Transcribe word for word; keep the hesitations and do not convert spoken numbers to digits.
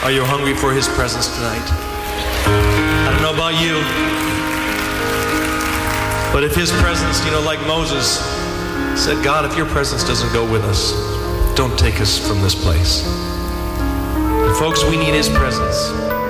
Are you hungry for his presence tonight? I don't know about you, but if his presence, you know, like Moses said, God, if your presence doesn't go with us, don't take us from this place. And folks, we need his presence.